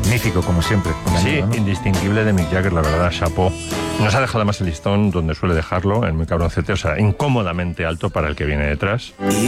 magnífico, como siempre. Sí, ¿no? indistinguible de Mick Jagger, la verdad, chapó. Nos ha dejado además el listón donde suele dejarlo, en Muy Cabroncete, o sea, incómodamente alto para el que viene detrás.